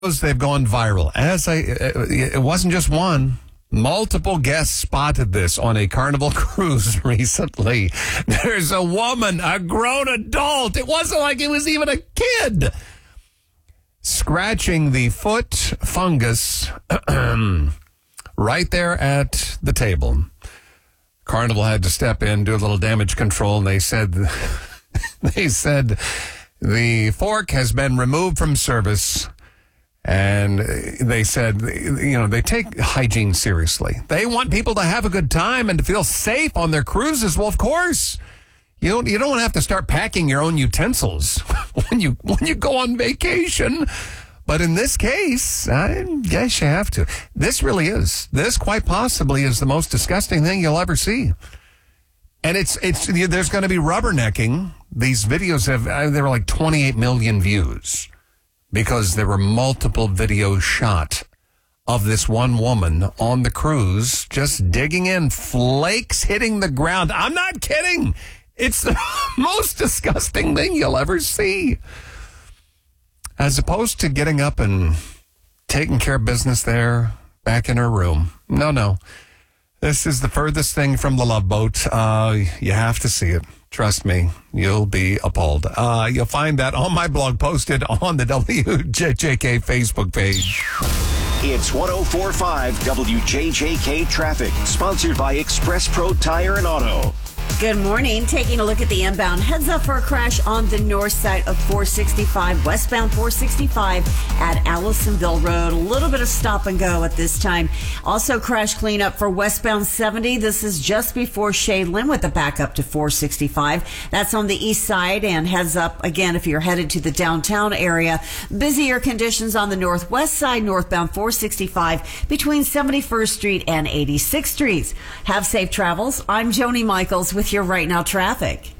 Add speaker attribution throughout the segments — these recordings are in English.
Speaker 1: They've gone viral. It wasn't just one. Multiple guests spotted this on a Carnival cruise recently. There's a woman, a grown adult. It wasn't like it was even a kid. Scratching the foot fungus right there at the table. Carnival had to step in, do a little damage control, and they said the fork has been removed from service. And they said, they take hygiene seriously. They want people to have a good time and to feel safe on their cruises. Well, of course, you don't have to start packing your own utensils when you go on vacation. But in this case, I guess you have to. This quite possibly is the most disgusting thing you'll ever see. And there's going to be rubbernecking. These videos they were like 28 million views. Because there were multiple videos shot of this one woman on the cruise just digging in, flakes hitting the ground. I'm not kidding. It's the most disgusting thing you'll ever see. As opposed to getting up and taking care of business there, back in her room. No. This is the furthest thing from the Love Boat. You have to see it. Trust me, you'll be appalled. You'll find that on my blog posted on the WJJK Facebook page.
Speaker 2: It's 104.5 WJJK Traffic, sponsored by Express Pro Tire and Auto.
Speaker 3: Good morning. Taking a look at the inbound. Heads up for a crash on the north side of 465, westbound 465 at Allisonville Road. A little bit of stop and go at this time. Also crash cleanup for westbound 70. This is just before Shadeland with the backup to 465. That's on the east side. And heads up again if you're headed to the downtown area. Busier conditions on the northwest side, northbound 465 between 71st Street and 86th Streets. Have safe travels. I'm Joni Michaels with your Right Now traffic.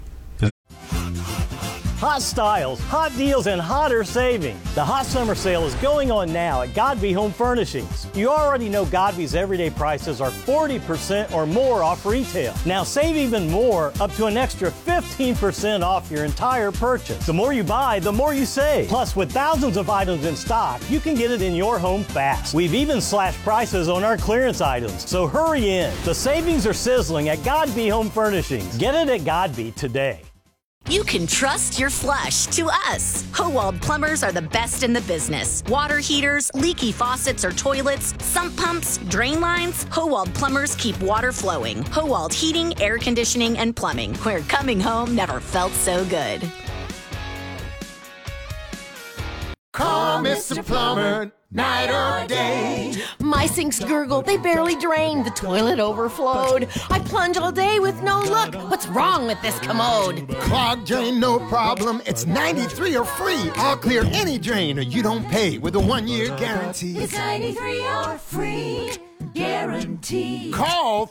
Speaker 4: Hot styles, hot deals, and hotter savings. The hot summer sale is going on now at Godby Home Furnishings. You already know Godby's everyday prices are 40% or more off retail. Now save even more, up to an extra 15% off your entire purchase. The more you buy, the more you save. Plus, with thousands of items in stock, you can get it in your home fast. We've even slashed prices on our clearance items, so hurry in. The savings are sizzling at Godby Home Furnishings. Get it at Godby today.
Speaker 5: You can trust your flush to us. Howald Plumbers are the best in the business. Water heaters, leaky faucets or toilets, sump pumps, drain lines. Howald Plumbers keep water flowing. Howald Heating, Air Conditioning, and Plumbing, where coming home never felt so good.
Speaker 6: Call Mr. Plumber, night or day.
Speaker 7: My sinks gurgle, they barely drain. The toilet overflowed. I plunge all day with no luck. What's wrong with this commode?
Speaker 6: Clogged drain, no problem. It's 93 or free. I'll clear any drain or you don't pay with a 1-year guarantee.
Speaker 8: It's 93 or free guarantee.
Speaker 6: Call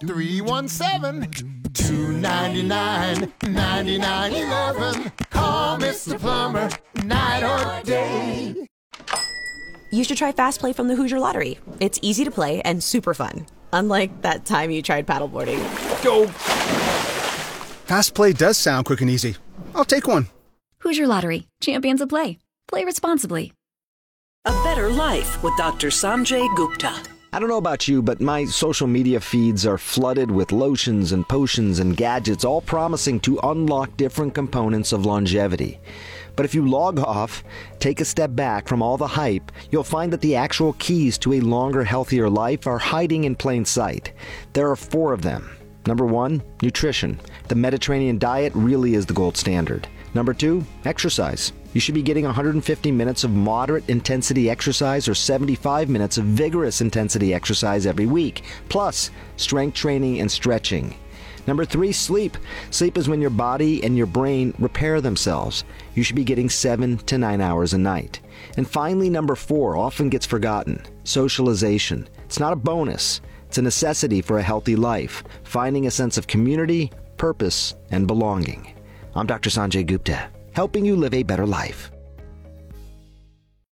Speaker 6: 317-299-9911. Call Mr. Plumber, night or day.
Speaker 9: You should try Fast Play from the Hoosier Lottery. It's easy to play and super fun. Unlike that time you tried paddleboarding.
Speaker 10: Go! Fast Play does sound quick and easy. I'll take one.
Speaker 11: Hoosier Lottery. Champions of play. Play responsibly.
Speaker 12: A better life with Dr. Sanjay Gupta.
Speaker 13: I don't know about you, but my social media feeds are flooded with lotions and potions and gadgets, all promising to unlock different components of longevity. But if you log off, take a step back from all the hype, you'll find that the actual keys to a longer, healthier life are hiding in plain sight. There are 4 of them. Number 1, nutrition. The Mediterranean diet really is the gold standard. Number 2, exercise. You should be getting 150 minutes of moderate intensity exercise or 75 minutes of vigorous intensity exercise every week, plus strength training and stretching. Number 3, sleep. Sleep is when your body and your brain repair themselves. You should be getting 7 to 9 hours a night. And finally, number 4 often gets forgotten. Socialization. It's not a bonus. It's a necessity for a healthy life. Finding a sense of community, purpose, and belonging. I'm Dr. Sanjay Gupta, helping you live a better life.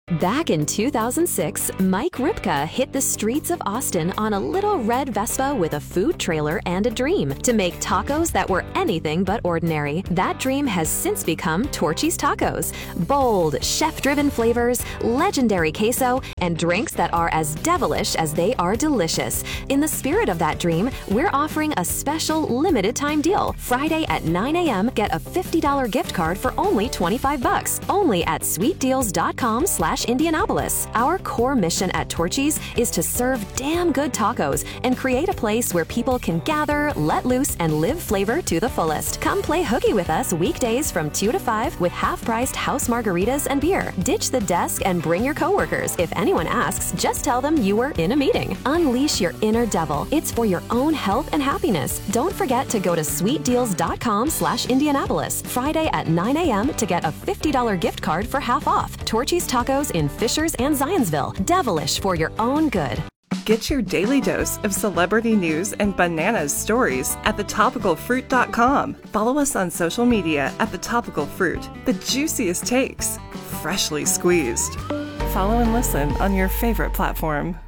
Speaker 9: Back in 2006, Mike Ripka hit the streets of Austin on a little red Vespa with a food trailer and a dream to make tacos that were anything but ordinary. That dream has since become Torchy's Tacos. Bold, chef-driven flavors, legendary queso, and drinks that are as devilish as they are delicious. In the spirit of that dream, we're offering a special limited-time deal. Friday at 9 a.m., get a $50 gift card for only $25. Only at sweetdeals.com/Indianapolis. Our core mission at Torchy's is to serve damn good tacos and create a place where people can gather, let loose, and live flavor to the fullest. Come play hooky with us weekdays from 2 to 5 with half-priced house margaritas and beer. Ditch the desk and bring your coworkers. If anyone asks, just tell them you were in a meeting. Unleash your inner devil. It's for your own health and happiness. Don't forget to go to sweetdeals.com/Indianapolis Friday at 9 a.m. to get a $50 gift card for half off. Torchy's Tacos in Fishers and Zionsville. Devilish for your own good.
Speaker 14: Get your daily dose of celebrity news and bananas stories at thetopicalfruit.com. Follow us on social media at The Topical Fruit. The juiciest takes, freshly squeezed. Follow and listen on your favorite platform.